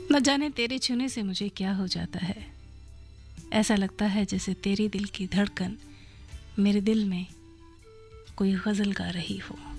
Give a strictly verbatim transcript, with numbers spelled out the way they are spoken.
न जाने तेरे छूने से मुझे क्या हो जाता है। ऐसा लगता है जैसे तेरी दिल की धड़कन मेरे दिल में कोई गज़ल गा रही हो।